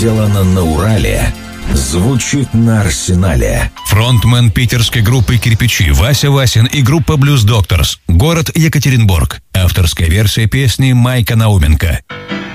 сделано на Урале, звучит на Арсенале. Фронтмен питерской группы «Кирпичи» Вася Васин и группа «Блюз Докторс», город Екатеринбург. Авторская версия песни Майка Науменко.